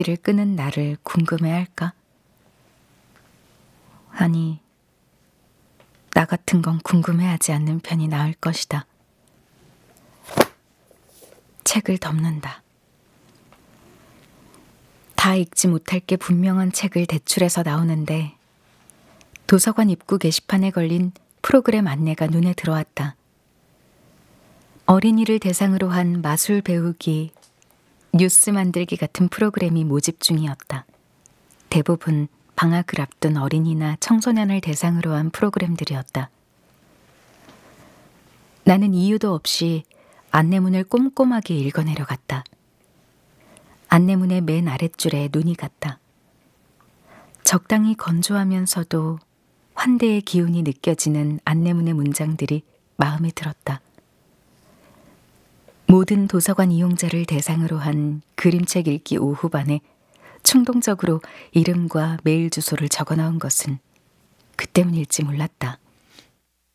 이를 끄는 나를 궁금해할까? 아니, 나 같은 건 궁금해하지 않는 편이 나을 것이다. 책을 덮는다. 다 읽지 못할 게 분명한 책을 대출해서 나오는데 도서관 입구 게시판에 걸린 프로그램 안내가 눈에 들어왔다. 어린이를 대상으로 한 마술 배우기, 뉴스 만들기 같은 프로그램이 모집 중이었다. 대부분 방학을 앞둔 어린이나 청소년을 대상으로 한 프로그램들이었다. 나는 이유도 없이 안내문을 꼼꼼하게 읽어내려갔다. 안내문의 맨 아랫줄에 눈이 갔다. 적당히 건조하면서도 환대의 기운이 느껴지는 안내문의 문장들이 마음에 들었다. 모든 도서관 이용자를 대상으로 한 그림책 읽기 오후반에 충동적으로 이름과 메일 주소를 적어 넣은 것은 그 때문일지 몰랐다.